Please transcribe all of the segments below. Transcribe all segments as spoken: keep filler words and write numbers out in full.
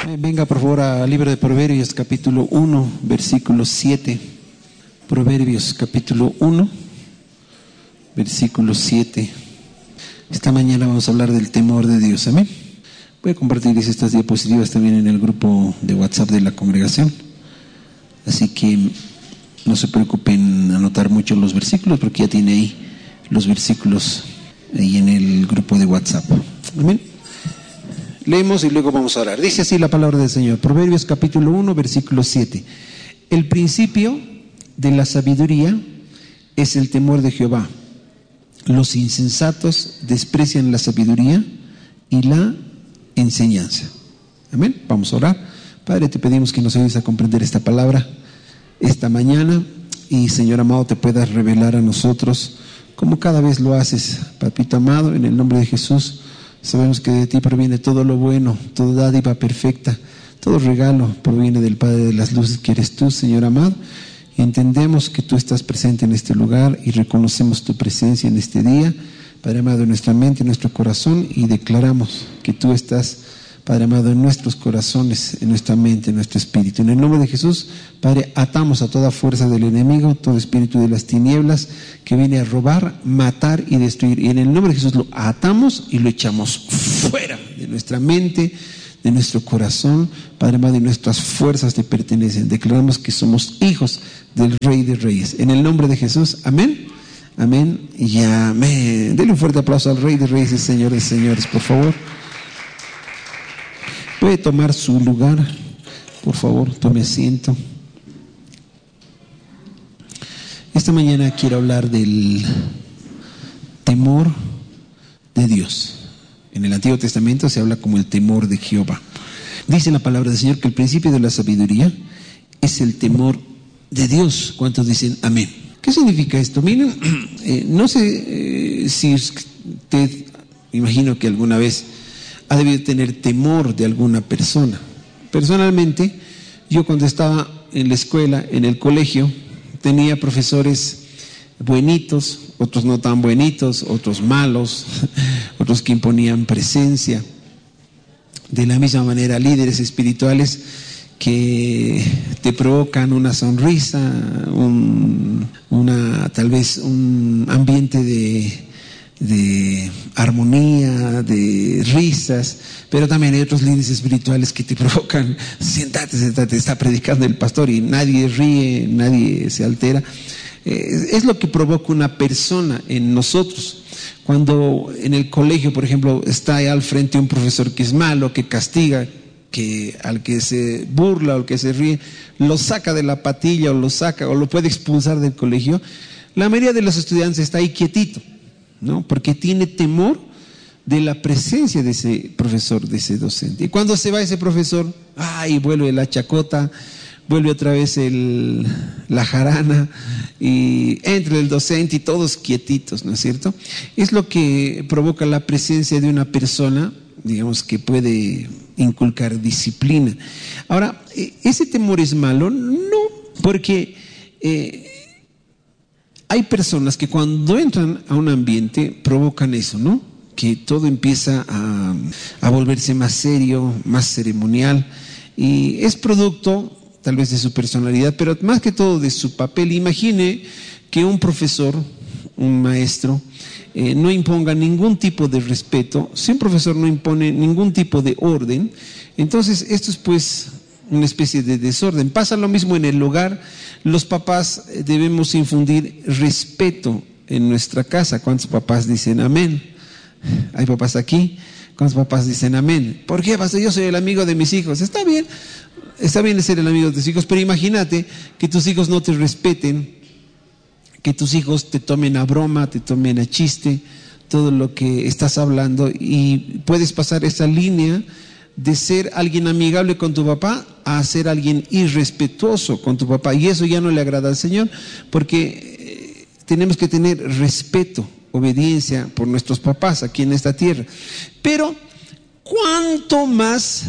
Venga por favor al libro de Proverbios capítulo uno, versículo siete. Proverbios capítulo uno, versículo siete. Esta mañana vamos a hablar del temor de Dios. Amén. Voy a compartirles estas diapositivas también en el grupo de WhatsApp de la congregación. Así que no se preocupen anotar mucho los versículos, porque ya tiene ahí los versículos ahí en el grupo de WhatsApp. Amén. Leemos y luego vamos a orar. Dice así la palabra del Señor. Proverbios capítulo uno, versículo siete. El principio de la sabiduría es el temor de Jehová. Los insensatos desprecian la sabiduría y la enseñanza. Amén. Vamos a orar. Padre, te pedimos que nos ayudes a comprender esta palabra esta mañana y, Señor amado, te puedas revelar a nosotros como cada vez lo haces, papito amado, en el nombre de Jesús. Sabemos que de ti proviene todo lo bueno, toda dádiva perfecta, todo regalo proviene del Padre de las luces, que eres tú, Señor amado. Y entendemos que tú estás presente en este lugar y reconocemos tu presencia en este día, Padre amado, en nuestra mente, en nuestro corazón, y declaramos que tú estás, Padre amado, en nuestros corazones, en nuestra mente, en nuestro espíritu. En el nombre de Jesús, Padre, atamos a toda fuerza del enemigo, todo espíritu de las tinieblas que viene a robar, matar y destruir. Y en el nombre de Jesús lo atamos y lo echamos fuera de nuestra mente, de nuestro corazón, Padre amado, y nuestras fuerzas te pertenecen. Declaramos que somos hijos del Rey de Reyes. En el nombre de Jesús, amén, amén y amén. Denle un fuerte aplauso al Rey de Reyes y Señor de Señores, por favor. Puede tomar su lugar, por favor, tome asiento. Esta mañana quiero hablar del temor de Dios. En el Antiguo Testamento se habla como el temor de Jehová. Dice la palabra del Señor que el principio de la sabiduría es el temor de Dios. ¿Cuántos dicen amén? ¿Qué significa esto? Miren, eh, no sé eh, si usted, imagino que alguna vez ha debido tener temor de alguna persona. Personalmente, yo cuando estaba en la escuela, en el colegio, tenía profesores buenitos, otros no tan buenitos, otros malos, otros que imponían presencia. De la misma manera, líderes espirituales que te provocan una sonrisa, un, una, tal vez un ambiente de de armonía, de risas, pero también hay otros líderes espirituales que te provocan, siéntate, siéntate, está predicando el pastor y nadie ríe, nadie se altera. Eh, es lo que provoca una persona en nosotros. Cuando en el colegio, por ejemplo, está ahí al frente un profesor que es malo, que castiga, que al que se burla o al que se ríe, lo saca de la patilla o lo saca o lo puede expulsar del colegio, la mayoría de los estudiantes está ahí quietito, ¿no? Porque tiene temor de la presencia de ese profesor, de ese docente. Y cuando se va ese profesor, ay, vuelve la chacota, vuelve otra vez el, la jarana, y entra el docente y todos quietitos, ¿no es cierto? Es lo que provoca la presencia de una persona, digamos, que puede inculcar disciplina. Ahora, ¿ese temor es malo? No, porque eh, hay personas que cuando entran a un ambiente provocan eso, ¿no? Que todo empieza a, a volverse más serio, más ceremonial, y es producto tal vez de su personalidad, pero más que todo de su papel. Imagine que un profesor, un maestro, eh, no imponga ningún tipo de respeto. Si un profesor no impone ningún tipo de orden, entonces esto es pues una especie de desorden. Pasa lo mismo en el hogar. Los papás debemos infundir respeto en nuestra casa. ¿Cuántos papás dicen amén? ¿Hay papás aquí? ¿Cuántos papás dicen amén? ¿Por qué, pastor? Yo soy el amigo de mis hijos. Está bien, está bien ser el amigo de tus hijos, pero imagínate que tus hijos no te respeten, que tus hijos te tomen a broma, te tomen a chiste, todo lo que estás hablando, y puedes pasar esa línea de ser alguien amigable con tu papá a ser alguien irrespetuoso con tu papá, y eso ya no le agrada al Señor, porque eh, tenemos que tener respeto, obediencia por nuestros papás aquí en esta tierra. Pero cuánto más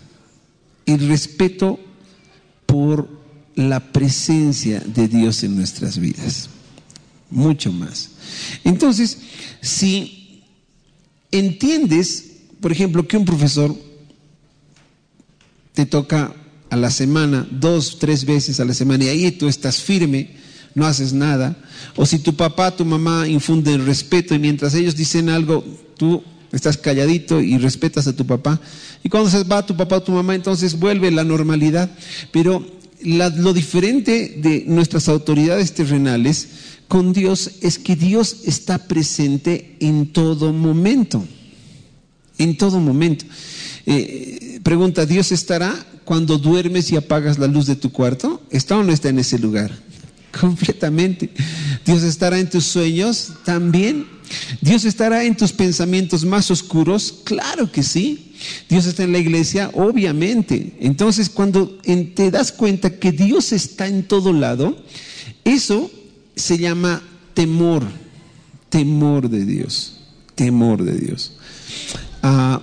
el respeto por la presencia de Dios en nuestras vidas, mucho más. Entonces, si entiendes, por ejemplo, que un profesor te toca a la semana, dos, tres veces a la semana, y ahí tú estás firme, no haces nada. O si tu papá, tu mamá infunden respeto y mientras ellos dicen algo, tú estás calladito y respetas a tu papá. Y cuando se va tu papá o tu mamá, entonces vuelve la normalidad. Pero la, lo diferente de nuestras autoridades terrenales con Dios es que Dios está presente en todo momento. En todo momento. Eh, pregunta, ¿Dios estará cuando duermes y apagas la luz de tu cuarto? ¿Está o no está en ese lugar? Completamente. ¿Dios estará en tus sueños? También. ¿Dios estará en tus pensamientos más oscuros? Claro que sí. ¿Dios está en la iglesia? Obviamente. Entonces, cuando te das cuenta que Dios está en todo lado, eso se llama temor. Temor de Dios. Temor de Dios. Ah,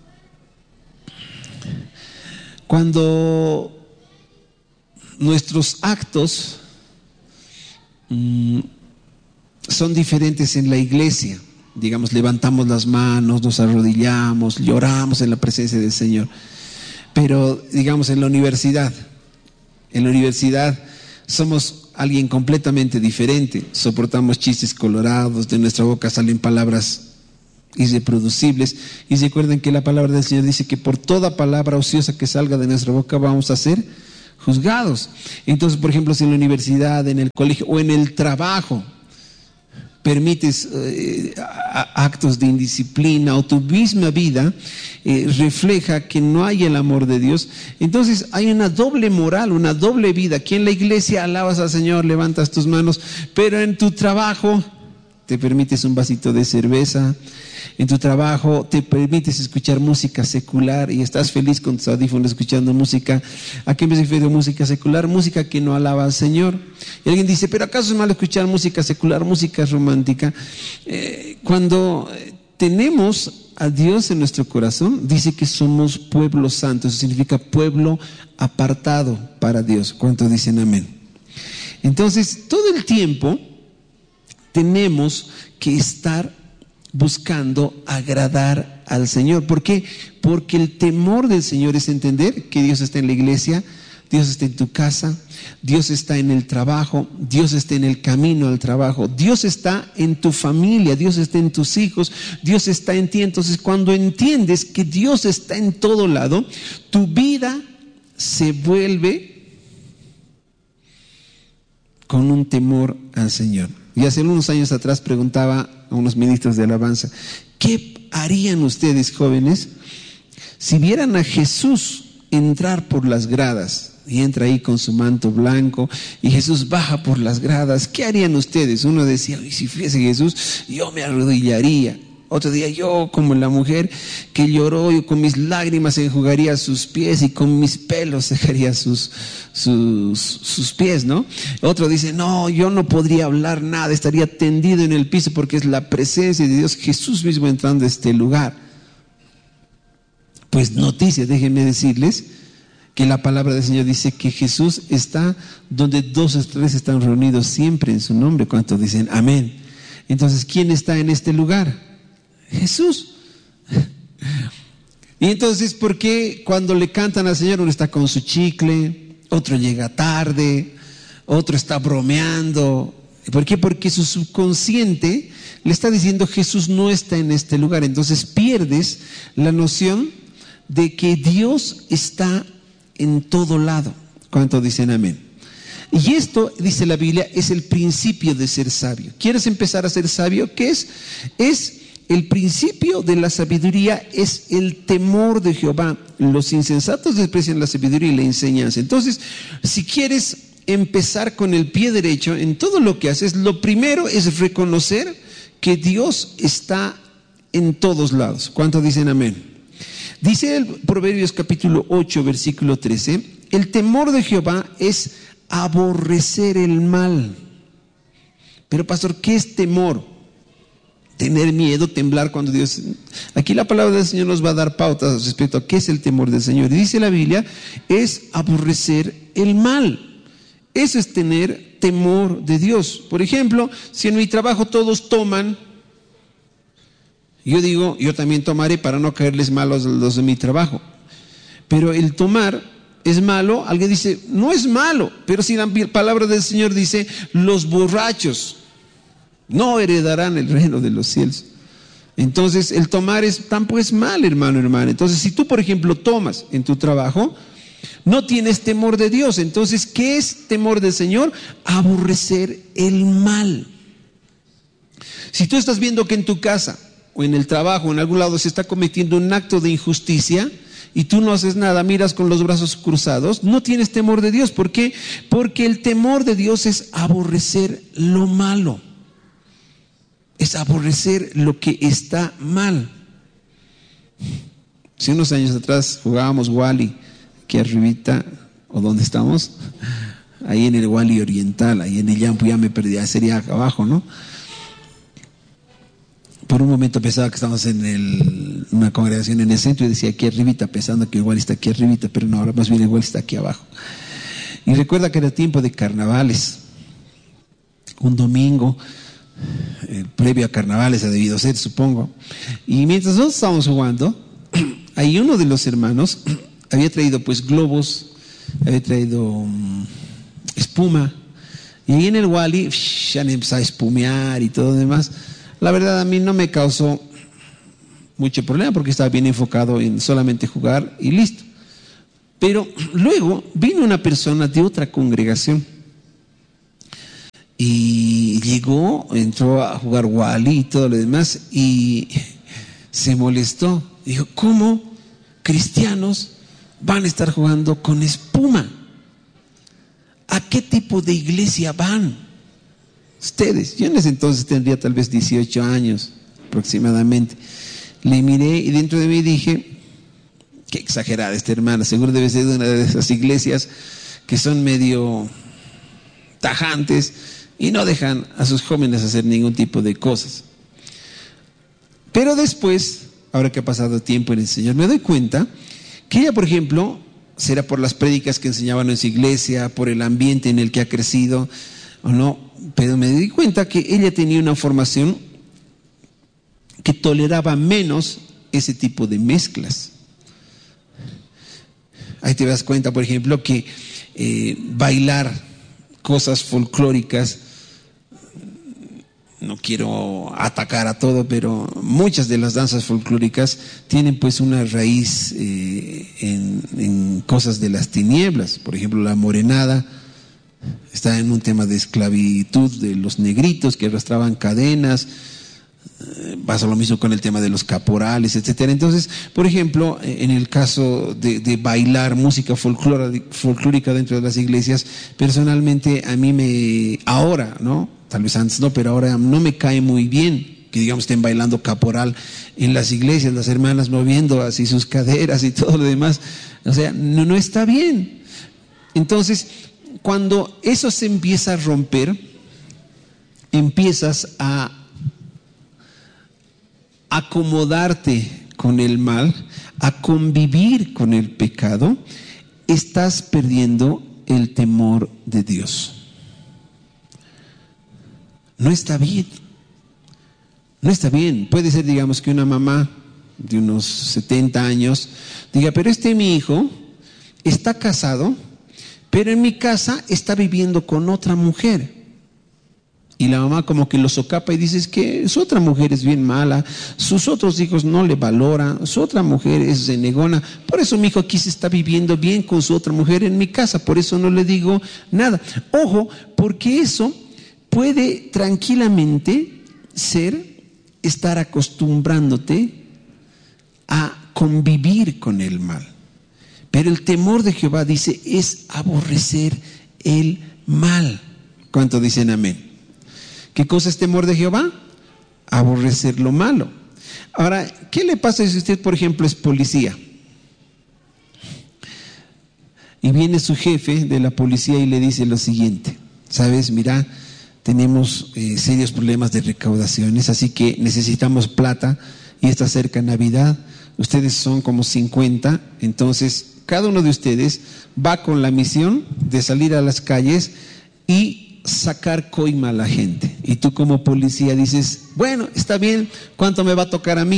cuando nuestros actos son diferentes en la iglesia, digamos, levantamos las manos, nos arrodillamos, lloramos en la presencia del Señor, pero digamos en la universidad, en la universidad somos alguien completamente diferente, soportamos chistes colorados, de nuestra boca salen palabras irreproducibles, y recuerden que la palabra del Señor dice que por toda palabra ociosa que salga de nuestra boca vamos a ser juzgados. Entonces, por ejemplo, si en la universidad, en el colegio o en el trabajo permites eh, actos de indisciplina o tu misma vida eh, refleja que no hay el amor de Dios, entonces hay una doble moral, una doble vida. Aquí en la iglesia alabas al Señor, levantas tus manos, pero en tu trabajo te permites un vasito de cerveza, en tu trabajo te permites escuchar música secular y estás feliz con tus audífonos escuchando música. ¿A qué me refiero música secular? Música que no alaba al Señor. Y alguien dice, ¿pero acaso es malo escuchar música secular, música romántica? Eh, cuando tenemos a Dios en nuestro corazón, dice que somos pueblo santo. Eso significa pueblo apartado para Dios. ¿Cuántos dicen amén? Entonces, todo el tiempo tenemos que estar buscando agradar al Señor. ¿Por qué? Porque el temor del Señor es entender que Dios está en la iglesia, Dios está en tu casa, Dios está en el trabajo, Dios está en el camino al trabajo, Dios está en tu familia, Dios está en tus hijos, Dios está en ti. Entonces, cuando entiendes que Dios está en todo lado, tu vida se vuelve con un temor al Señor. Y hace unos años atrás preguntaba a unos ministros de alabanza, ¿qué harían ustedes, jóvenes, si vieran a Jesús entrar por las gradas? Y entra ahí con su manto blanco y Jesús baja por las gradas. ¿Qué harían ustedes? Uno decía, y si fuese Jesús, yo me arrodillaría. Otro día, yo como la mujer que lloró, yo con mis lágrimas enjugaría sus pies y con mis pelos secaría sus, sus, sus pies, ¿no? Otro dice, no, yo no podría hablar nada, estaría tendido en el piso porque es la presencia de Dios, Jesús mismo entrando a este lugar. Pues noticia, déjenme decirles que la palabra del Señor dice que Jesús está donde dos o tres están reunidos siempre en su nombre. ¿Cuántos dicen amén? Entonces, ¿quién está en este lugar? Jesús. Y entonces, ¿por qué cuando le cantan al Señor uno está con su chicle, otro llega tarde, otro está bromeando? ¿Por qué? Porque su subconsciente le está diciendo Jesús no está en este lugar. Entonces pierdes la noción de que Dios está en todo lado. ¿Cuántos dicen amén? Y esto, dice la Biblia, es el principio de ser sabio. ¿Quieres empezar a ser sabio? ¿Qué es? Es el principio de la sabiduría, es el temor de Jehová. Los insensatos desprecian la sabiduría y la enseñanza. Entonces, si quieres empezar con el pie derecho en todo lo que haces, lo primero es reconocer que Dios está en todos lados. ¿Cuántos dicen amén? Dice el Proverbios capítulo ocho, versículo trece, el temor de Jehová es aborrecer el mal. Pero pastor, ¿qué es temor? Tener miedo, temblar cuando Dios... Aquí la palabra del Señor nos va a dar pautas respecto a qué es el temor del Señor. Y dice la Biblia, es aborrecer el mal. Eso es tener temor de Dios. Por ejemplo, si en mi trabajo todos toman, yo digo, yo también tomaré para no caerles mal a los, los de mi trabajo. Pero el tomar es malo. Alguien dice, no es malo, pero si la palabra del Señor dice, los borrachos no heredarán el reino de los cielos. Entonces el tomar es, tampoco es mal, hermano, hermana. Entonces si tú, por ejemplo, tomas en tu trabajo, no tienes temor de Dios. Entonces, ¿qué es temor del Señor? Aborrecer el mal. Si tú estás viendo que en tu casa o en el trabajo o en algún lado se está cometiendo un acto de injusticia y tú no haces nada, miras con los brazos cruzados, no tienes temor de Dios. ¿Por qué? Porque el temor de Dios es aborrecer lo malo, es aborrecer lo que está mal. Hace unos años atrás jugábamos Wally, aquí arribita, o donde estamos, ahí en el Wally Oriental, ahí en el Yampu, ya me perdí, sería acá abajo, ¿no? Por un momento pensaba que estábamos en el, una congregación en el centro y decía aquí arribita, pensando que el Wally está aquí arribita, pero no, ahora más bien el Wally está aquí abajo. Y recuerda que era tiempo de carnavales, un domingo, eh, previo a carnavales ha debido ser, supongo. Y mientras nosotros estábamos jugando, ahí uno de los hermanos había traído pues globos, había traído um, espuma, y ahí en el Wally ya han empezado a espumear y todo lo demás. La verdad a mí no me causó mucho problema porque estaba bien enfocado en solamente jugar y listo. Pero luego vino una persona de otra congregación y llegó, entró a jugar Wally y todo lo demás y se molestó. Dijo, ¿cómo cristianos van a estar jugando con espuma? ¿A qué tipo de iglesia van ustedes? Yo en ese entonces tendría tal vez dieciocho años aproximadamente. Le miré y dentro de mí dije, qué exagerada esta hermana, seguro debe ser de una de esas iglesias que son medio tajantes y no dejan a sus jóvenes hacer ningún tipo de cosas. Pero después, ahora que ha pasado tiempo en el Señor, me doy cuenta que ella, por ejemplo, será por las prédicas que enseñaban en su iglesia, por el ambiente en el que ha crecido o no, pero me di cuenta que ella tenía una formación que toleraba menos ese tipo de mezclas. Ahí te das cuenta, por ejemplo, que eh, bailar cosas folclóricas, no quiero atacar a todo, pero muchas de las danzas folclóricas tienen pues una raíz eh, en, en cosas de las tinieblas. Por ejemplo, la morenada está en un tema de esclavitud de los negritos que arrastraban cadenas. Eh, pasa lo mismo con el tema de los caporales, etcétera. Entonces, por ejemplo, en el caso de, de bailar música folclórica dentro de las iglesias, personalmente a mí me, ahora, ¿no? Tal vez antes no, pero ahora no me cae muy bien que digamos estén bailando caporal en las iglesias, las hermanas moviendo así sus caderas y todo lo demás. O sea, no, no está bien. Entonces, cuando eso se empieza a romper, empiezas a acomodarte con el mal, a convivir con el pecado, estás perdiendo el temor de Dios. No está bien. No está bien. Puede ser, digamos, que una mamá de unos setenta años diga, pero este mi hijo está casado, pero en mi casa está viviendo con otra mujer. Y la mamá como que lo socapa y dice, es que su otra mujer es bien mala, sus otros hijos no le valoran, su otra mujer es renegona, por eso mi hijo aquí se está viviendo bien con su otra mujer en mi casa, por eso no le digo nada. Ojo, porque eso puede tranquilamente ser estar acostumbrándote a convivir con el mal. Pero el temor de Jehová, dice, es aborrecer el mal. ¿Cuánto dicen amén? ¿Qué cosa es temor de Jehová? Aborrecer lo malo. Ahora, ¿qué le pasa si usted, por ejemplo, es policía? Y viene su jefe de la policía y le dice lo siguiente, ¿sabes? Mira, tenemos eh, serios problemas de recaudaciones, así que necesitamos plata y está cerca Navidad, ustedes son como cincuenta, entonces cada uno de ustedes va con la misión de salir a las calles y sacar coima a la gente. Y tú como policía dices, bueno, está bien, ¿cuánto me va a tocar a mí?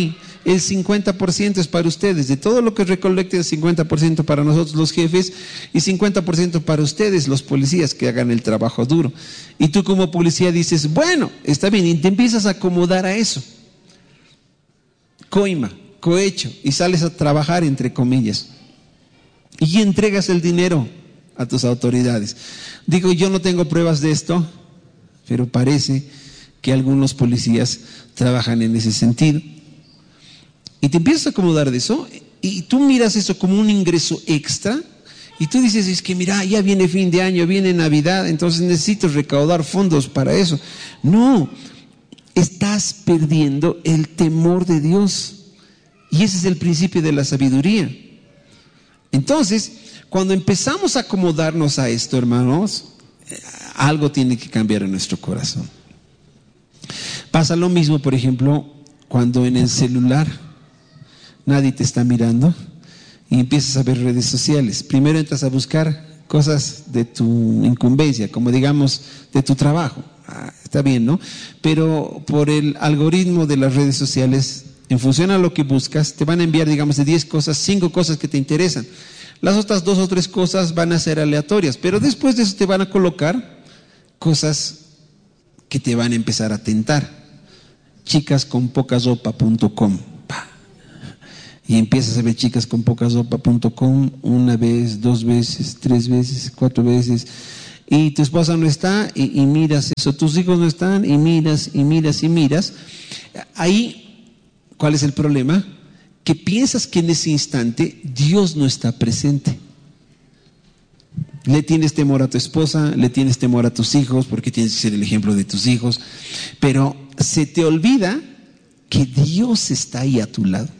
el cincuenta por ciento es para ustedes. De todo lo que recolecte, el cincuenta por ciento para nosotros los jefes y cincuenta por ciento para ustedes, los policías, que hagan el trabajo duro. Y tú como policía dices, bueno, está bien, y te empiezas a acomodar a eso. Coima, cohecho, y sales a trabajar, entre comillas. Y entregas el dinero a tus autoridades. Digo, yo no tengo pruebas de esto, pero parece que algunos policías trabajan en ese sentido. Y te empiezas a acomodar de eso, y tú miras eso como un ingreso extra, y tú dices, es que mira, ya viene fin de año, viene Navidad, entonces necesito recaudar fondos para eso. No, estás perdiendo el temor de Dios. Y ese es el principio de la sabiduría. Entonces, cuando empezamos a acomodarnos a esto, hermanos, algo tiene que cambiar en nuestro corazón. Pasa lo mismo, por ejemplo, cuando en el celular nadie te está mirando y empiezas a ver redes sociales. Primero entras a buscar cosas de tu incumbencia, como digamos de tu trabajo. Ah, está bien, ¿no? Pero por el algoritmo de las redes sociales, en función a lo que buscas, te van a enviar, digamos, de diez cosas, cinco cosas que te interesan. Las otras dos o tres cosas van a ser aleatorias, pero después de eso te van a colocar cosas que te van a empezar a tentar. chicas con poca ropa punto com. Y empiezas a ver chicas con poca ropa punto com una vez, dos veces, tres veces, cuatro veces. Y tu esposa no está y, y miras eso, tus hijos no están y miras y miras y miras. Ahí, ¿cuál es el problema? Que piensas que en ese instante Dios no está presente. Le tienes temor a tu esposa, le tienes temor a tus hijos, porque tienes que ser el ejemplo de tus hijos, pero se te olvida que Dios está ahí a tu lado.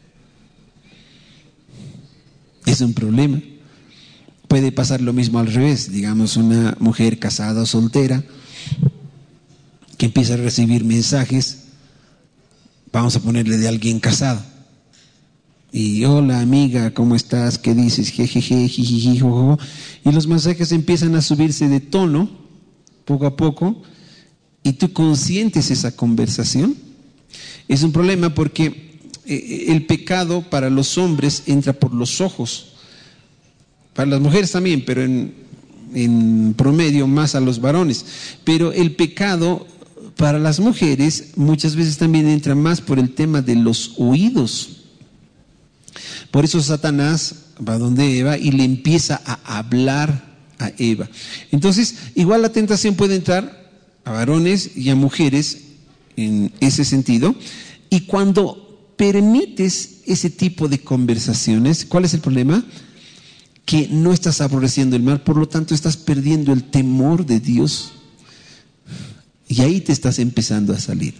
Es un problema. Puede pasar lo mismo al revés, digamos una mujer casada o soltera que empieza a recibir mensajes, vamos a ponerle de alguien casado, y hola amiga, ¿cómo estás? ¿Qué dices? Jejeje, jijiji, jojo. Y los mensajes empiezan a subirse de tono poco a poco, y tú consientes esa conversación. Es un problema porque el pecado para los hombres entra por los ojos, para las mujeres también, pero en, en promedio más a los varones. Pero el pecado para las mujeres muchas veces también entra más por el tema de los oídos. Por eso Satanás va donde Eva y le empieza a hablar a Eva. Entonces, igual la tentación puede entrar a varones y a mujeres en ese sentido. Y cuando permites ese tipo de conversaciones, ¿cuál es el problema? Que no estás aborreciendo el mal, por lo tanto estás perdiendo el temor de Dios. Y ahí te estás empezando a salir.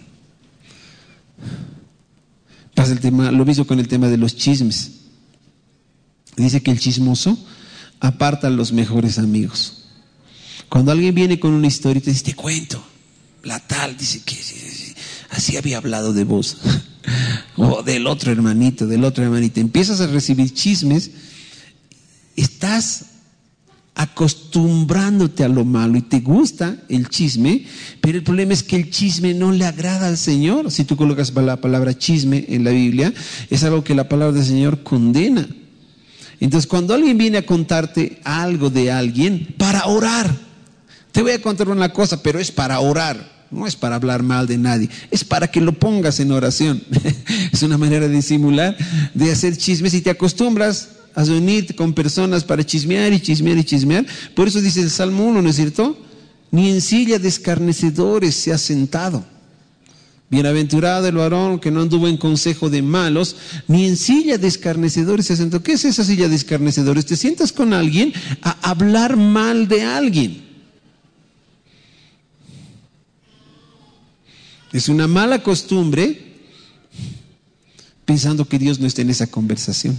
Pasa el tema, lo mismo con el tema de los chismes. Dice que el chismoso aparta a los mejores amigos. Cuando alguien viene con una historia y te dice, te cuento, la tal, dice que así había hablado de vos, o del otro hermanito, del otro hermanito, empiezas a recibir chismes, estás acostumbrándote a lo malo y te gusta el chisme, pero el problema es que el chisme no le agrada al Señor. Si tú colocas la palabra chisme en la Biblia, es algo que la palabra del Señor condena. Entonces, cuando alguien viene a contarte algo de alguien, para orar, te voy a contar una cosa, pero es para orar, no es para hablar mal de nadie, es para que lo pongas en oración. Es una manera de disimular, de hacer chismes, y te acostumbras a reunirte con personas para chismear y chismear y chismear. Por eso dice el Salmo uno, ¿no es cierto? Ni en silla de escarnecedores se ha sentado. Bienaventurado el varón que no anduvo en consejo de malos, ni en silla de escarnecedores se sentó. ¿Qué es esa silla de escarnecedores? Te sientas con alguien a hablar mal de alguien. Es una mala costumbre pensando que Dios no está en esa conversación.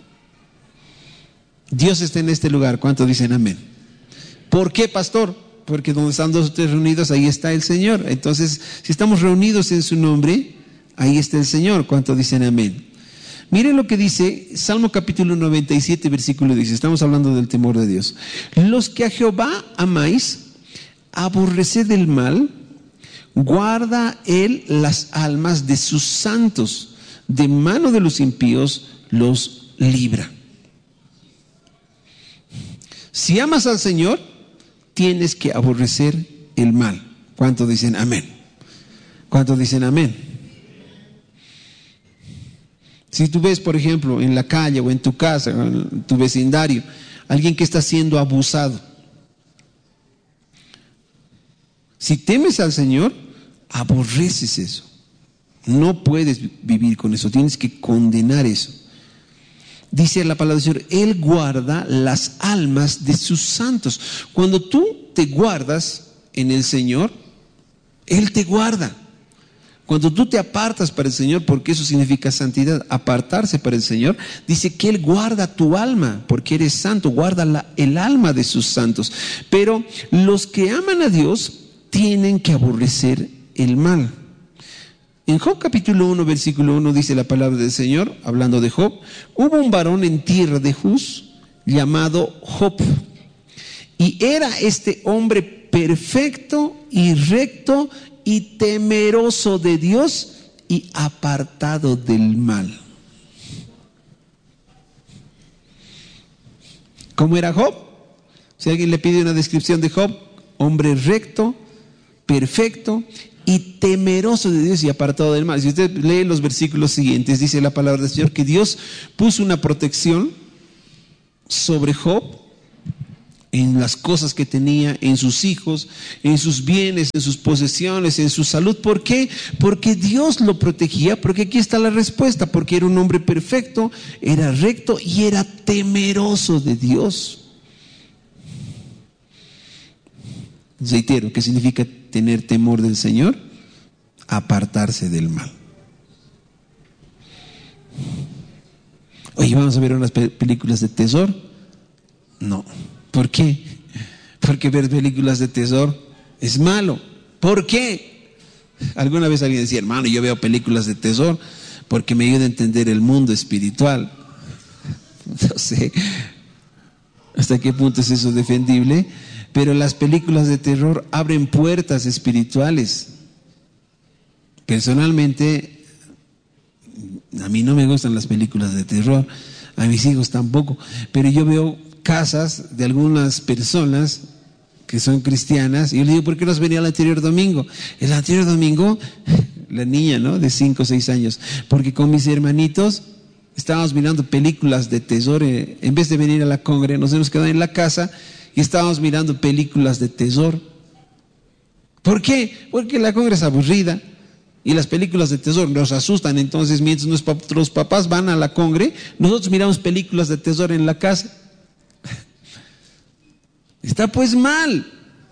Dios está en este lugar. ¿Cuántos dicen amén? ¿Por qué, pastor? Porque donde están dos o tres reunidos, ahí está el Señor. Entonces, si estamos reunidos en su nombre, ahí está el Señor. ¿Cuántos dicen amén? Miren lo que dice Salmo capítulo noventa y siete, versículo diez. Estamos hablando del temor de Dios. Los que a Jehová amáis, aborreced el mal, guarda él las almas de sus santos. de mano de los impíos los libra. Si amas al Señor, tienes que aborrecer el mal. ¿Cuántos dicen amén? ¿Cuántos dicen amén? Si tú ves, por ejemplo, en la calle o en tu casa, o en tu vecindario, alguien que está siendo abusado, si temes al Señor, aborreces eso. No puedes vivir con eso, tienes que condenar eso. Dice la palabra del Señor, Él guarda las almas de sus santos. Cuando tú te guardas en el Señor, Él te guarda. Cuando tú te apartas para el Señor, porque eso significa santidad, apartarse para el Señor, dice que Él guarda tu alma, porque eres santo, guarda la, el alma de sus santos. Pero los que aman a Dios tienen que aborrecer el mal. En Job capítulo uno, versículo uno dice la palabra del Señor, hablando de Job, hubo un varón en tierra de Juz llamado Job, y era este hombre perfecto y recto y temeroso de Dios y apartado del mal. ¿Cómo era Job? Si alguien le pide una descripción de Job, hombre recto, perfecto y temeroso de Dios y apartado del mal. Si usted lee los versículos siguientes, dice la palabra del Señor que Dios puso una protección sobre Job en las cosas que tenía, en sus hijos, en sus bienes, en sus posesiones, en su salud. ¿Por qué? Porque Dios lo protegía, porque aquí está la respuesta, porque era un hombre perfecto, era recto y era temeroso de Dios. Reitero, ¿qué significa tener temor del Señor? Apartarse del mal. Oye, ¿vamos a ver unas pe- películas de terror? No. ¿Por qué? Porque ver películas de terror es malo. ¿Por qué? Alguna vez alguien decía, hermano, yo veo películas de terror porque me ayuda a entender el mundo espiritual. No sé hasta qué punto es eso defendible, pero las películas de terror abren puertas espirituales. Personalmente, a mí no me gustan las películas de terror, a mis hijos tampoco, pero yo veo casas de algunas personas que son cristianas y yo le digo, ¿por qué no has venido el anterior domingo? El anterior domingo, la niña, ¿no? De cinco o seis años, porque con mis hermanitos estábamos mirando películas de terror, en vez de venir a la congre, nos hemos quedado en la casa y estábamos mirando películas de terror. ¿Por qué? Porque la congre es aburrida y las películas de terror nos asustan. Entonces, mientras nuestros papás van a la congre, nosotros miramos películas de terror en la casa. Está pues mal.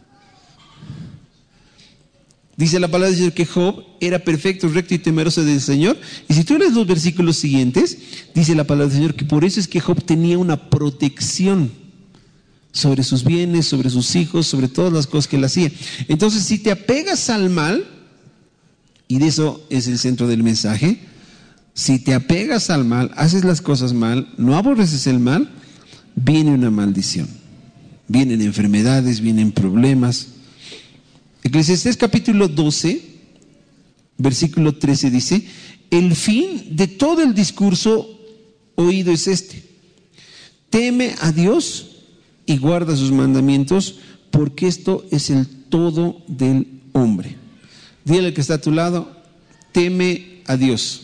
Dice la palabra de Dios que Job era perfecto, recto y temeroso del Señor. Y si tú lees los versículos siguientes, dice la palabra del Señor que por eso es que Job tenía una protección sobre sus bienes, sobre sus hijos, sobre todas las cosas que él hacía. Entonces, si te apegas al mal, y de eso es el centro del mensaje, si te apegas al mal, haces las cosas mal, no aborreces el mal, viene una maldición. Vienen enfermedades, vienen problemas. Eclesiastés capítulo doce, versículo trece dice, el fin de todo el discurso oído es este: teme a Dios y guarda sus mandamientos, porque esto es el todo del hombre. Dile al que está a tu lado, teme a Dios,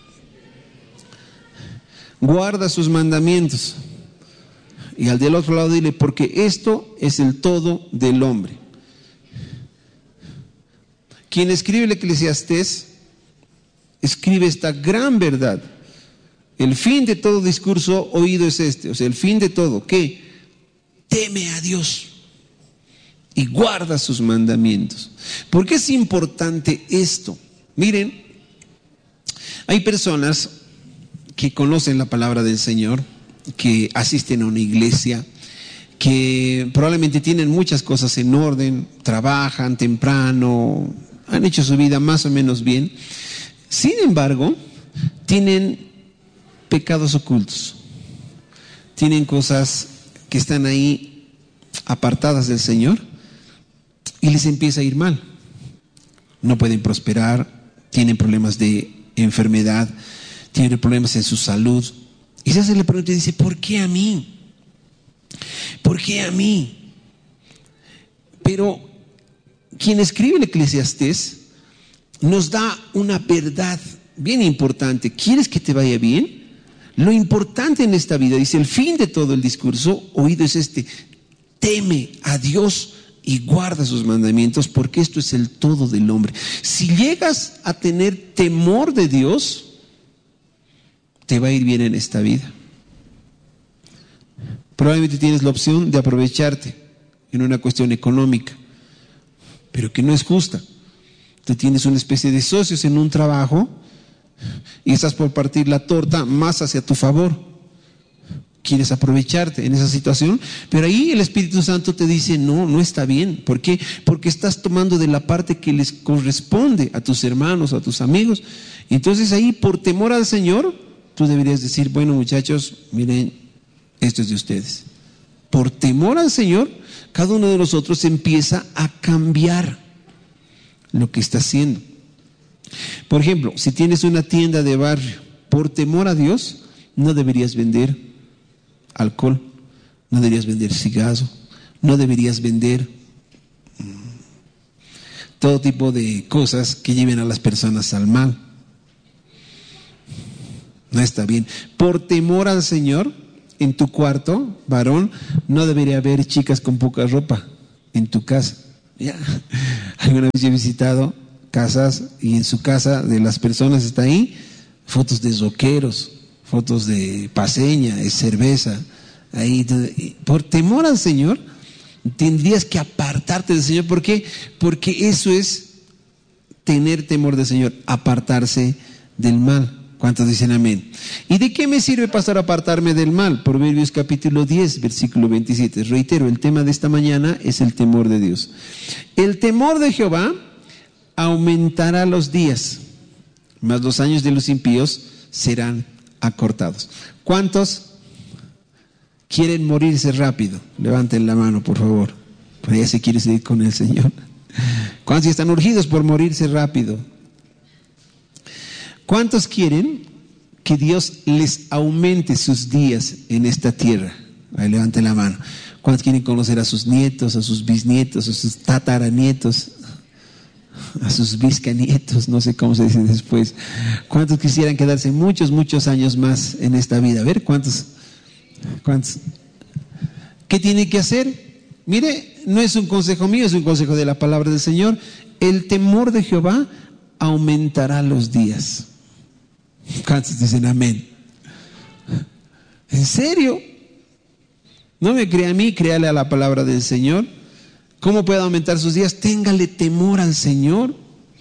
guarda sus mandamientos. Y al del otro lado dile, porque esto es el todo del hombre. Quien escribe el Eclesiastés escribe esta gran verdad. El fin de todo discurso oído es este, o sea, el fin de todo, ¿qué? Teme a Dios y guarda sus mandamientos. ¿Por qué es importante esto? Miren, hay personas que conocen la palabra del Señor, que asisten a una iglesia, que probablemente tienen muchas cosas en orden, trabajan temprano, han hecho su vida más o menos bien. Sin embargo, tienen pecados ocultos, tienen cosas que están ahí apartadas del Señor y les empieza a ir mal. No pueden prosperar, tienen problemas de enfermedad, tiene problemas en su salud. Y se hace la pregunta y dice, ¿por qué a mí? ¿Por qué a mí? Pero quien escribe el Eclesiastés nos da una verdad bien importante. ¿Quieres que te vaya bien? Lo importante en esta vida, dice, el fin de todo el discurso oído es este: teme a Dios y guarda sus mandamientos, porque esto es el todo del hombre. Si llegas a tener temor de Dios, te va a ir bien en esta vida. Probablemente tienes la opción de aprovecharte en una cuestión económica, pero que no es justa. Tú tienes una especie de socios en un trabajo y estás por partir la torta más hacia tu favor. Quieres aprovecharte en esa situación, pero ahí el Espíritu Santo te dice, no, no está bien. ¿Por qué? Porque estás tomando de la parte que les corresponde a tus hermanos, a tus amigos. Entonces ahí, por temor al Señor, tú deberías decir, bueno, muchachos, miren, esto es de ustedes. Por temor al Señor, cada uno de nosotros empieza a cambiar lo que está haciendo. Por ejemplo, si tienes una tienda de barrio, por temor a Dios, no deberías vender alcohol, no deberías vender cigarro, no deberías vender todo tipo de cosas que lleven a las personas al mal. No está bien. Por temor al Señor, en tu cuarto, varón, no debería haber chicas con poca ropa en tu casa. Ya. Alguna vez he visitado casas y en su casa de las personas está ahí fotos de rockeros, fotos de paseña, de cerveza. Ahí, por temor al Señor, tendrías que apartarte del Señor. ¿Por qué? Porque eso es tener temor del Señor, apartarse del mal. ¿Cuántos dicen amén? ¿Y de qué me sirve, pastor, apartarme del mal? Proverbios capítulo diez, versículo veintisiete. Reitero, el tema de esta mañana es el temor de Dios. El temor de Jehová aumentará los días, mas los años de los impíos serán acortados. ¿Cuántos quieren morirse rápido? Levanten la mano, por favor. Por allá se quiere seguir con el Señor. ¿Cuántos están urgidos por morirse rápido? ¿Cuántos quieren que Dios les aumente sus días en esta tierra? Ahí levanten la mano. ¿Cuántos quieren conocer a sus nietos, a sus bisnietos, a sus tataranietos, a sus biscanietos? No sé cómo se dice después. ¿Cuántos quisieran quedarse muchos, muchos años más en esta vida? A ver, ¿cuántos? ¿Cuántos? ¿Qué tiene que hacer? Mire, no es un consejo mío, es un consejo de la palabra del Señor. El temor de Jehová aumentará los días. ¿Cuántos dicen amén? ¿En serio? No me crea a mí, créale a la palabra del Señor. ¿Cómo puede aumentar sus días? Téngale temor al Señor.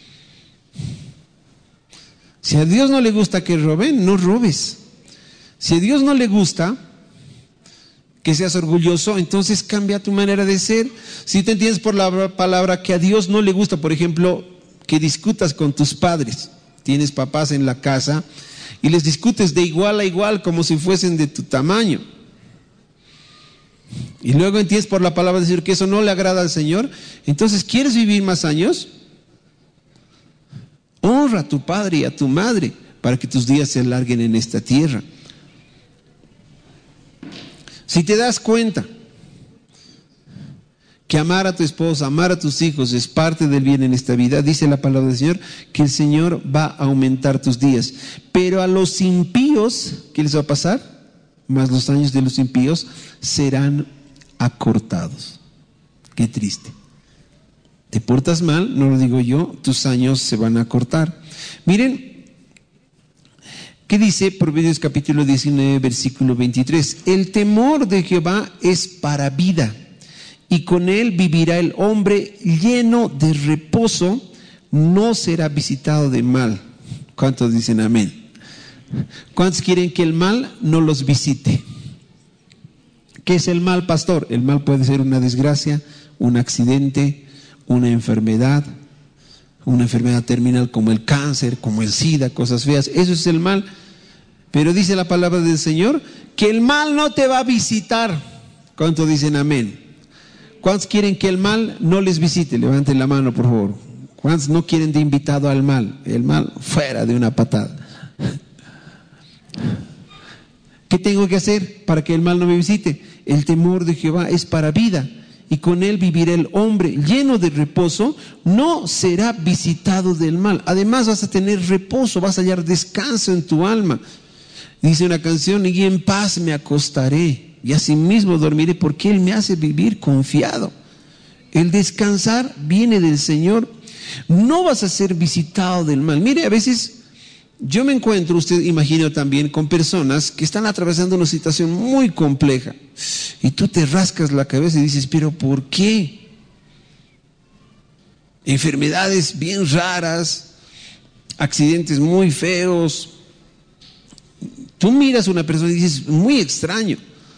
Si a Dios no le gusta que roben, no robes. Si a Dios no le gusta que seas orgulloso, entonces cambia tu manera de ser. Si te entiendes por la palabra que a Dios no le gusta, por ejemplo, que discutas con tus padres. Tienes papás en la casa y les discutes de igual a igual como si fuesen de tu tamaño. Y luego entiendes por la palabra decir que eso no le agrada al Señor. Entonces, ¿quieres vivir más años? Honra a tu padre y a tu madre para que tus días se alarguen en esta tierra. Si te das cuenta que amar a tu esposa, amar a tus hijos es parte del bien en esta vida, dice la palabra del Señor, que el Señor va a aumentar tus días. Pero a los impíos, ¿qué les va a pasar? Más los años de los impíos serán acortados. Qué triste. Te portas mal, no lo digo yo, tus años se van a acortar. Miren, ¿qué dice Proverbios capítulo diecinueve, versículo veintitrés? El temor de Jehová es para vida, y con él vivirá el hombre lleno de reposo, no será visitado de mal. ¿Cuántos dicen amén? ¿Cuántos quieren que el mal no los visite? ¿Qué es el mal, pastor? El mal puede ser una desgracia, un accidente, una enfermedad, una enfermedad terminal como el cáncer, como el SIDA, cosas feas. Eso es el mal. Pero dice la palabra del Señor que el mal no te va a visitar. ¿Cuántos dicen amén? ¿Cuántos quieren que el mal no les visite? Levanten la mano, por favor. ¿Cuántos no quieren de invitado al mal? El mal fuera de una patada. ¿Qué tengo que hacer para que el mal no me visite? El temor de Jehová es para vida, y con él vivirá el hombre lleno de reposo, no será visitado del mal. Además vas a tener reposo, vas a hallar descanso en tu alma. Dice una canción: y en paz me acostaré, y asimismo dormiré, porque él me hace vivir confiado. El descansar viene del Señor. No vas a ser visitado del mal. Mire, a veces yo me encuentro, usted imagina también, con personas que están atravesando una situación muy compleja. Y tú te rascas la cabeza y dices: ¿pero por qué? Enfermedades bien raras, accidentes muy feos. Tú miras a una persona y dices: muy extraño.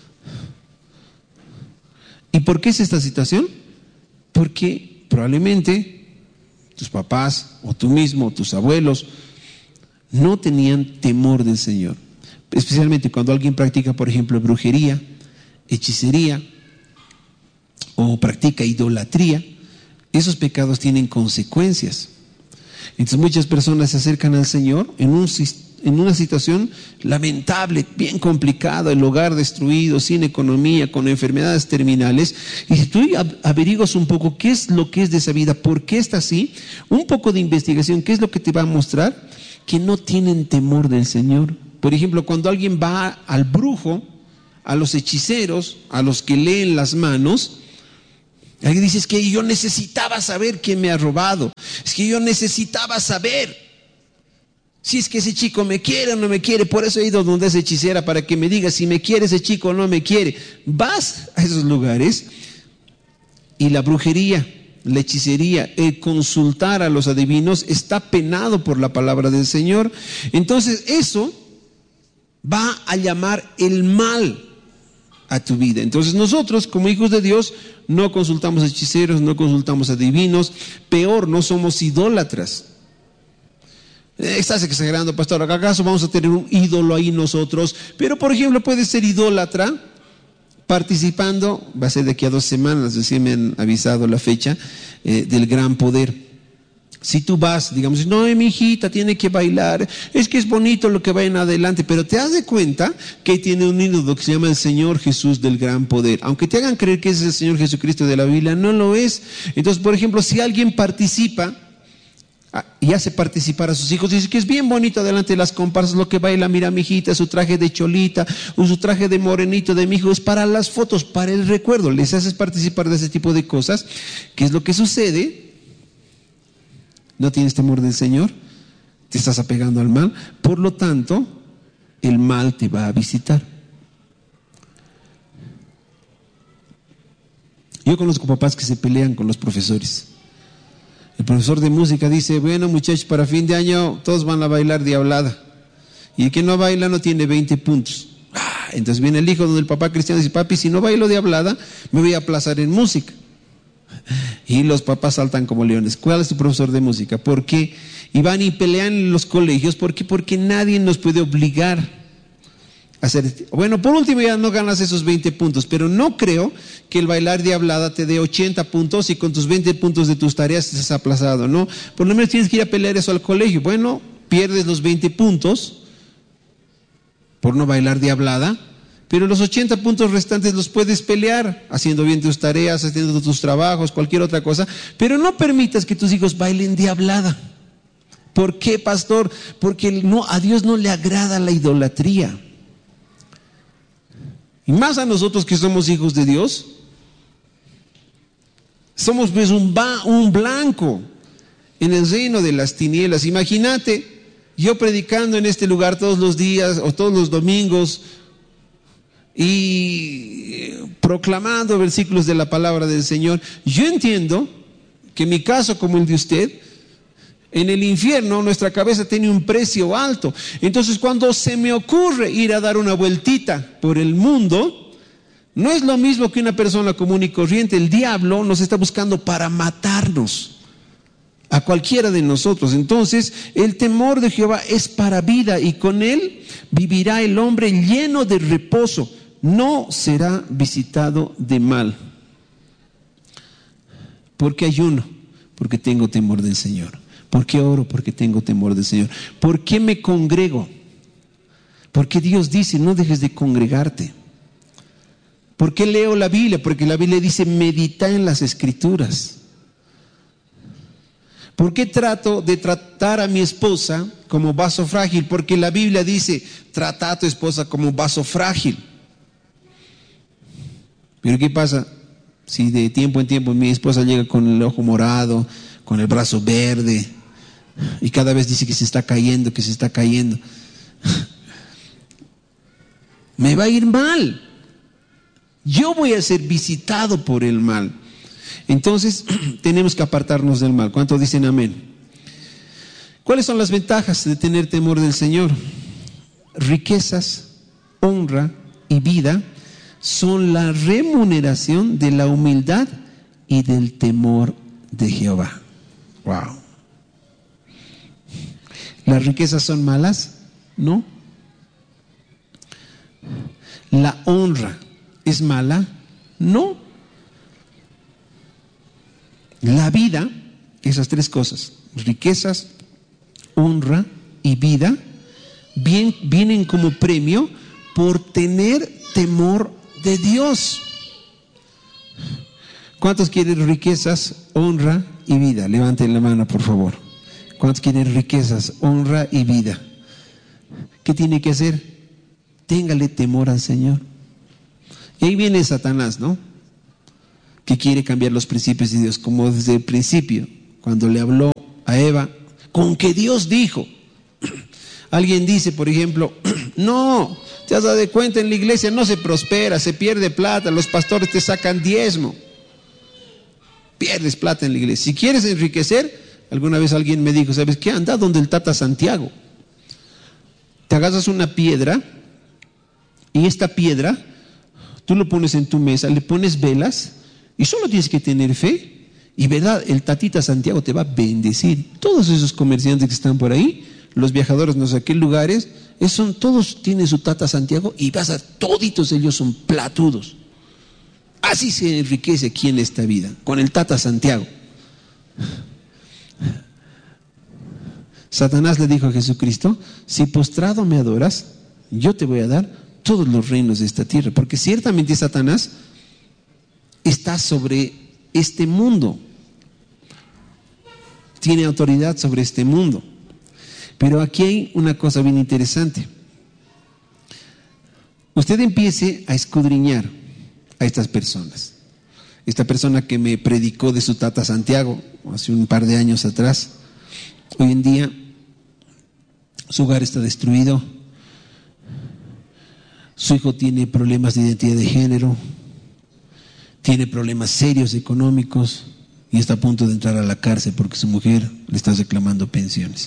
¿Y por qué es esta situación? Porque probablemente tus papás, o tú mismo, o tus abuelos, no tenían temor del Señor. Especialmente cuando alguien practica, por ejemplo, brujería, hechicería, o practica idolatría, esos pecados tienen consecuencias. Entonces muchas personas se acercan al Señor en un en una situación lamentable, bien complicada, el hogar destruido, sin economía, con enfermedades terminales. Y si tú averiguas un poco qué es lo que es de esa vida, por qué está así, un poco de investigación, ¿qué es lo que te va a mostrar? Que no tienen temor del Señor. Por ejemplo, cuando alguien va al brujo, a los hechiceros, a los que leen las manos, alguien dice: es que yo necesitaba saber quién me ha robado, es que yo necesitaba saber si es que ese chico me quiere o no me quiere, por eso he ido donde esa hechicera, para que me diga si me quiere ese chico o no me quiere. Vas a esos lugares y la brujería, la hechicería, el consultar a los adivinos está penado por la palabra del Señor. Entonces eso va a llamar el mal a tu vida. Entonces nosotros, como hijos de Dios, no consultamos a hechiceros, no consultamos a adivinos, peor, no somos idólatras. Estás exagerando, pastor, ¿acaso vamos a tener un ídolo ahí nosotros? Pero por ejemplo, puedes ser idólatra participando, va a ser de aquí a dos semanas, recién me han avisado la fecha, eh, del gran poder. Si tú vas, digamos: no, mi hijita tiene que bailar, es que es bonito lo que va en adelante, pero te das de cuenta que tiene un ídolo que se llama el Señor Jesús del gran poder. Aunque te hagan creer que ese es el Señor Jesucristo de la Biblia, no lo es. Entonces, por ejemplo, si alguien participa y hace participar a sus hijos, dice que es bien bonito adelante de las comparsas lo que baila, mira mi hijita, su traje de cholita, o su traje de morenito de mi hijo, es para las fotos, para el recuerdo. Les haces participar de ese tipo de cosas. ¿Qué es lo que sucede? No tienes temor del Señor, te estás apegando al mal, por lo tanto el mal te va a visitar. Yo conozco papás que se pelean con los profesores. El profesor de música dice: bueno, muchachos, para fin de año todos van a bailar diablada, y el que no baila no tiene veinte puntos. Ah, entonces viene el hijo donde el papá cristiano dice: papi, si no bailo diablada me voy a aplazar en música. Y los papás saltan como leones. ¿Cuál es tu profesor de música? ¿Por qué? Y van y pelean en los colegios. ¿Por qué? Porque nadie nos puede obligar a hacer. Bueno, por último ya no ganas esos veinte puntos, pero no creo que el bailar diablada te dé ochenta puntos y con tus veinte puntos de tus tareas te has aplazado, ¿no? Por lo menos tienes que ir a pelear eso al colegio. Bueno, pierdes los veinte puntos por no bailar diablada, pero los ochenta puntos restantes los puedes pelear haciendo bien tus tareas, haciendo tus trabajos, cualquier otra cosa. Pero no permitas que tus hijos bailen diablada. ¿Por qué, pastor? Porque no, a Dios no le agrada la idolatría. Y más a nosotros que somos hijos de Dios, somos pues un, ba, un blanco en el reino de las tinieblas. Imagínate, yo predicando en este lugar todos los días o todos los domingos y proclamando versículos de la palabra del Señor. Yo entiendo que en mi caso, como el de usted, en el infierno nuestra cabeza tiene un precio alto. Entonces cuando se me ocurre ir a dar una vueltita por el mundo, no es lo mismo que una persona común y corriente. El diablo nos está buscando para matarnos a cualquiera de nosotros. Entonces el temor de Jehová es para vida, y con él vivirá el hombre lleno de reposo, no será visitado de mal. ¿Por qué ayuno? Porque tengo temor del Señor. ¿Por qué oro? Porque tengo temor del Señor. ¿Por qué me congrego? Porque Dios dice, no dejes de congregarte. ¿Por qué leo la Biblia? Porque la Biblia dice, medita en las Escrituras. ¿Por qué trato de tratar a mi esposa como vaso frágil? Porque la Biblia dice, trata a tu esposa como vaso frágil. Pero ¿qué pasa si de tiempo en tiempo mi esposa llega con el ojo morado, con el brazo verde, y cada vez dice que se está cayendo, que se está cayendo? Me va a ir mal. Yo voy a ser visitado por el mal. Entonces, tenemos que apartarnos del mal. ¿Cuántos dicen amén? ¿Cuáles son las ventajas de tener temor del Señor? Riquezas, honra y vida son la remuneración de la humildad y del temor de Jehová. Wow. ¿Las riquezas son malas? No. ¿La honra es mala? No. La vida, esas tres cosas, riquezas, honra y vida, bien, vienen como premio por tener temor de Dios. ¿Cuántos quieren riquezas, honra y vida? Levanten la mano, por favor. ¿Cuántos quieren riquezas, honra y vida? ¿Qué tiene que hacer? Téngale temor al Señor. Y ahí viene Satanás, ¿no? Que quiere cambiar los principios de Dios, como desde el principio, cuando le habló a Eva, con que Dios dijo. Alguien dice, por ejemplo, no, te has dado cuenta, en la iglesia no se prospera, se pierde plata, los pastores te sacan diezmo, pierdes plata en la iglesia. Si quieres enriquecer, alguna vez alguien me dijo, ¿sabes qué? Anda donde el Tata Santiago, te agarras una piedra y esta piedra tú lo pones en tu mesa, le pones velas y solo tienes que tener fe y verdad, el Tatita Santiago te va a bendecir. Todos esos comerciantes que están por ahí, los viajadores no sé qué lugares, son, todos tienen su Tata Santiago y vas a toditos ellos son platudos. Así se enriquece aquí en esta vida, con el Tata Santiago. Satanás le dijo a Jesucristo, si postrado me adoras, yo te voy a dar todos los reinos de esta tierra, porque ciertamente Satanás está sobre este mundo, tiene autoridad sobre este mundo. Pero aquí hay una cosa bien interesante. Usted empiece a escudriñar a estas personas. Esta persona que me predicó de su Tata Santiago hace un par de años atrás, hoy en día su hogar está destruido, su hijo tiene problemas de identidad de género, tiene problemas serios económicos y está a punto de entrar a la cárcel porque su mujer le está reclamando pensiones.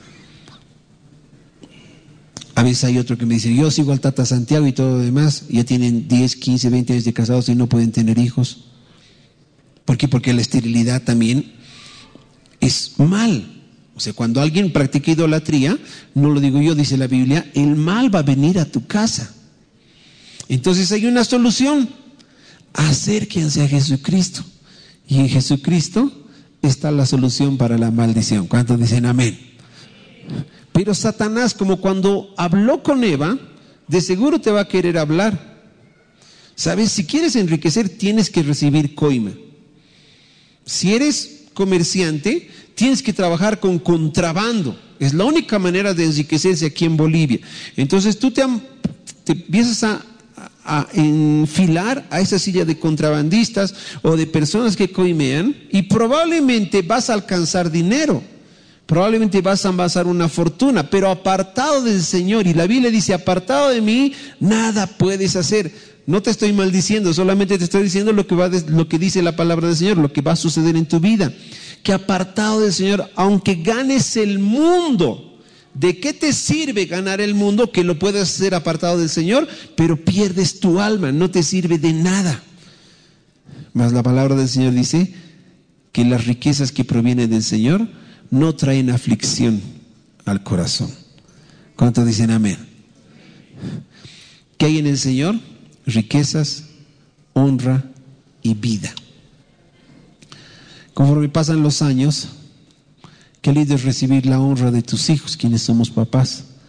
A veces hay otro que me dice, yo sigo al Tata Santiago y todo lo demás, y ya tienen diez, quince, veinte años de casados y no pueden tener hijos. ¿Por qué? Porque la esterilidad también es mal. O sea, cuando alguien practica idolatría, no lo digo yo, dice la Biblia, el mal va a venir a tu casa. Entonces hay una solución, acérquense a Jesucristo. Y en Jesucristo está la solución para la maldición. ¿Cuántos dicen amén? Pero Satanás, como cuando habló con Eva, de seguro te va a querer hablar. ¿Sabes? Si quieres enriquecer, tienes que recibir coima. Si eres comerciante, tienes que trabajar con contrabando. Es la única manera de enriquecerse aquí en Bolivia. Entonces tú te, te empiezas a, a enfilar a esa silla de contrabandistas o de personas que coimean y probablemente vas a alcanzar dinero. Probablemente vas a amasar una fortuna, pero apartado del Señor, y la Biblia dice, apartado de mí, nada puedes hacer. No te estoy maldiciendo, solamente te estoy diciendo lo que, va de, lo que dice la palabra del Señor, lo que va a suceder en tu vida. Que apartado del Señor, aunque ganes el mundo, ¿de qué te sirve ganar el mundo? Que lo puedes hacer apartado del Señor, pero pierdes tu alma, no te sirve de nada. Mas la palabra del Señor dice que las riquezas que provienen del Señor no traen aflicción al corazón. ¿Cuántos dicen amén? ¿Qué hay en el Señor? Riquezas, honra y vida. Conforme pasan los años, qué lindo es recibir la honra de tus hijos, quienes somos papás,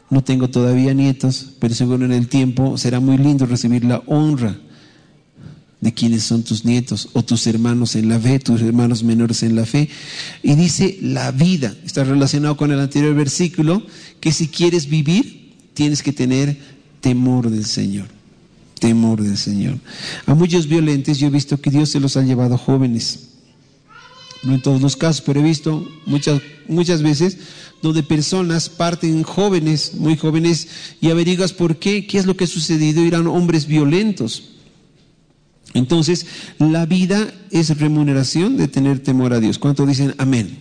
No tengo todavía nietos, pero seguro en el tiempo será muy lindo recibir la honra de quienes son tus nietos o tus hermanos en la fe, tus hermanos menores en la fe. Y dice la vida, está relacionado con el anterior versículo, que si quieres vivir, tienes que tener temor del Señor. Temor del Señor. A muchos violentos yo he visto que Dios se los ha llevado jóvenes. No en todos los casos, pero he visto muchas, muchas veces donde personas parten jóvenes, muy jóvenes, y averiguas por qué, qué es lo que ha sucedido, eran hombres violentos. Entonces, la vida es remuneración de tener temor a Dios. ¿Cuántos dicen amén?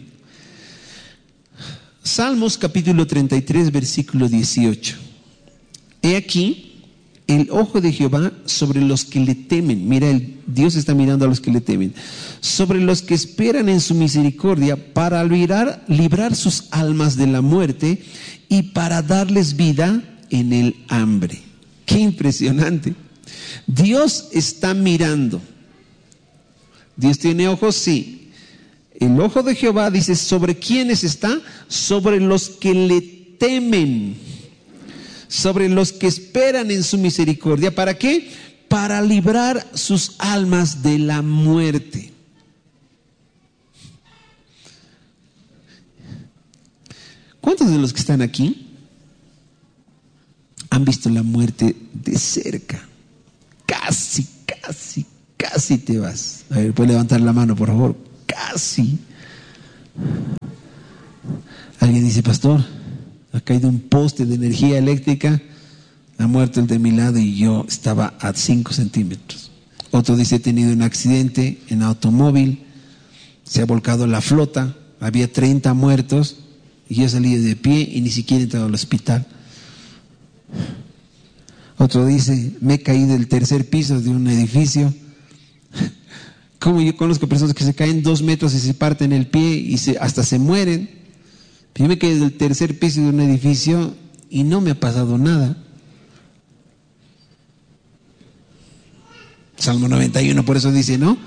Salmos capítulo treinta y tres, versículo dieciocho. He aquí el ojo de Jehová sobre los que le temen. Mira, el, Dios está mirando a los que le temen. Sobre los que esperan en su misericordia, para librar, librar sus almas de la muerte y para darles vida en el hambre. ¡Qué impresionante! Dios está mirando. ¿Dios tiene ojos? Sí. El ojo de Jehová, dice, ¿sobre quiénes está? Sobre los que le temen, sobre los que esperan en su misericordia. ¿Para qué? Para librar sus almas de la muerte. ¿Cuántos de los que están aquí han visto la muerte de cerca? Casi, casi, casi te vas. A ver, ¿puede levantar la mano, por favor? Casi. Alguien dice, pastor, ha caído un poste de energía eléctrica, ha muerto el de mi lado y yo estaba a cinco centímetros. Otro dice, he tenido un accidente en automóvil, se ha volcado la flota, había treinta muertos y yo salí de pie y ni siquiera he entrado al hospital. Otro dice, me he caído del tercer piso de un edificio. Como yo conozco personas que se caen dos metros y se parten el pie y se, hasta se mueren. Yo me caí del tercer piso de un edificio y no me ha pasado nada. Salmo noventa y uno por eso dice, ¿no?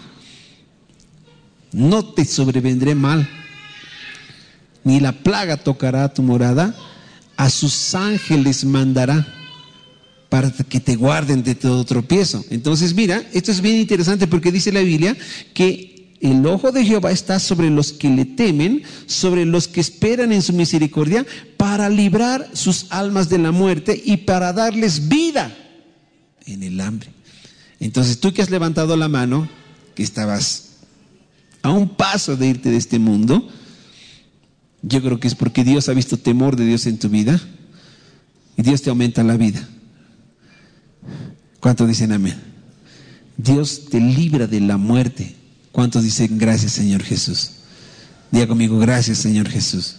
No te sobrevendré mal, ni la plaga tocará tu morada. A sus ángeles mandará para que te guarden de todo tropiezo. Entonces mira, esto es bien interesante porque dice la Biblia que el ojo de Jehová está sobre los que le temen, sobre los que esperan en su misericordia, para librar sus almas de la muerte y para darles vida en el hambre. Entonces tú que has levantado la mano, que estabas a un paso de irte de este mundo, yo creo que es porque Dios ha visto temor de Dios en tu vida y Dios te aumenta la vida. ¿Cuántos dicen amén? Dios te libra de la muerte. ¿Cuántos dicen gracias, Señor Jesús? Diga conmigo, gracias, Señor Jesús.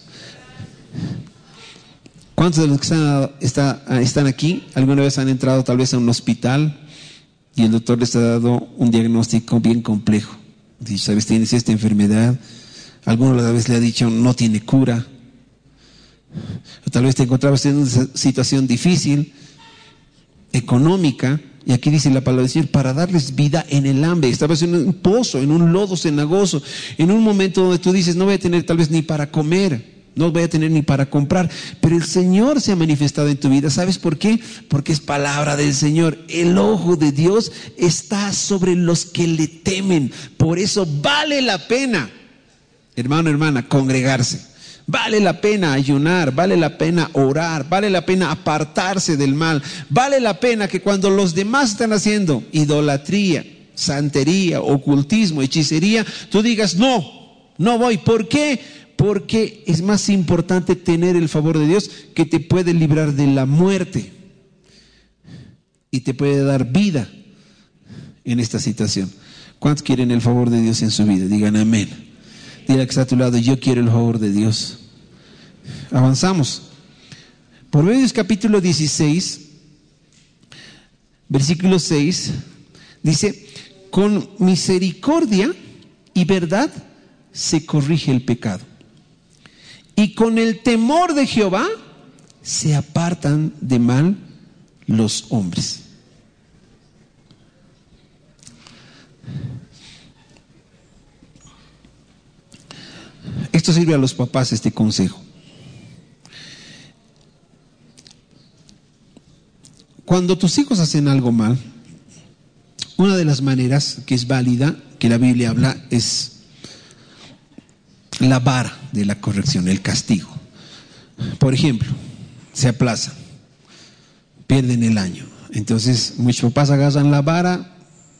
¿Cuántos de los que están, está, están aquí alguna vez han entrado tal vez a un hospital y el doctor les ha dado un diagnóstico bien complejo? Dice, ¿sabes? Tienes esta enfermedad. Alguno a la vez le ha dicho, no tiene cura. O tal vez te encontrabas en una situación difícil, económica, y aquí dice la palabra del Señor, para darles vida en el hambre. Estabas en un pozo, en un lodo cenagoso, en un momento donde tú dices, no voy a tener tal vez ni para comer, no voy a tener ni para comprar, pero el Señor se ha manifestado en tu vida. ¿Sabes por qué? Porque es palabra del Señor. El ojo de Dios está sobre los que le temen. Por eso vale la pena, hermano, hermana, congregarse. Vale la pena ayunar, vale la pena orar, vale la pena apartarse del mal, vale la pena que cuando los demás están haciendo idolatría, santería, ocultismo, hechicería, tú digas, no, no voy. ¿Por qué? Porque es más importante tener el favor de Dios, que te puede librar de la muerte y te puede dar vida en esta situación. ¿Cuántos quieren el favor de Dios en su vida? Digan amén. Dile que está a tu lado, yo quiero el favor de Dios. Avanzamos. Proverbios capítulo dieciséis, versículo seis, dice, con misericordia y verdad se corrige el pecado, y con el temor de Jehová se apartan de mal los hombres. Esto sirve a los papás, este consejo. cuando tus hijos hacen algo mal, una de las maneras que es válida, que la Biblia habla, es la vara de la corrección, el castigo. Por ejemplo, se aplaza, pierden el año. Entonces muchos papás agarran la vara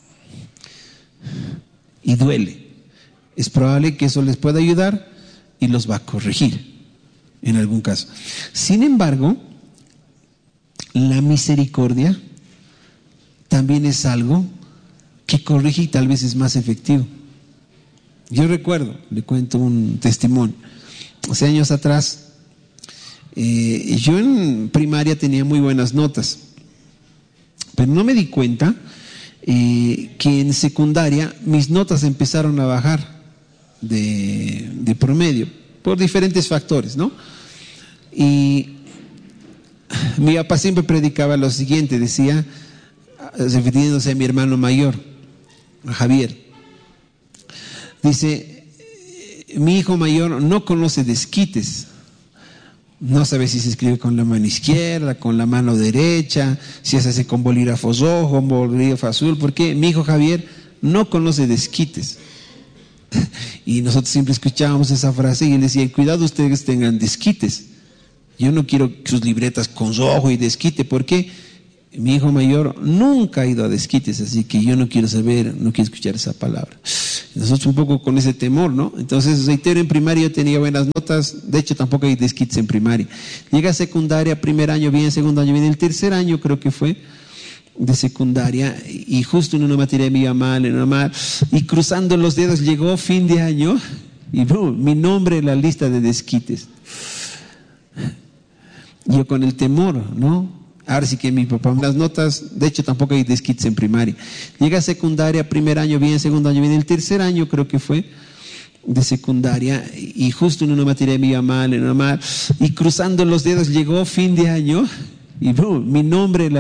y duele. Es probable que eso les pueda ayudar y los va a corregir en algún caso. Sin embargo, la misericordia también es algo que corrige y tal vez es más efectivo. Yo recuerdo, le cuento un testimonio. Hace años atrás, eh, yo en primaria tenía muy buenas notas, pero no me di cuenta eh, que en secundaria mis notas empezaron a bajar de, de promedio por diferentes factores, ¿no? Y mi papá siempre predicaba lo siguiente, decía, refiriéndose a mi hermano mayor, a Javier, dice: mi hijo mayor no conoce desquites, no sabe si se escribe con la mano izquierda, con la mano derecha, si se hace con bolígrafo rojo, bolígrafo azul, porque mi hijo Javier no conoce desquites. Y nosotros siempre escuchábamos esa frase y él decía: cuidado, ustedes tengan desquites. Yo no quiero sus libretas con rojo y desquite, porque mi hijo mayor nunca ha ido a desquites, así que yo no quiero saber, no quiero escuchar esa palabra. Nosotros un poco con ese temor, ¿no? Entonces, reitero, en primaria yo tenía buenas notas, de hecho tampoco hay desquites en primaria. Llega a secundaria, primer año bien, segundo año bien, el tercer año creo que fue de secundaria, y justo en una materia me iba mal, en una mal, y cruzando los dedos llegó fin de año, y boom, mi nombre en la lista de desquites. Yo con el temor, ¿no? Ahora sí que mi papá, las notas, de hecho tampoco hay desquites en primaria. Llega a secundaria, primer año bien, segundo año bien, el tercer año creo que fue de secundaria, y justo en una materia me iba mal, en una mal, y cruzando los dedos llegó fin de año, y boom, mi nombre en la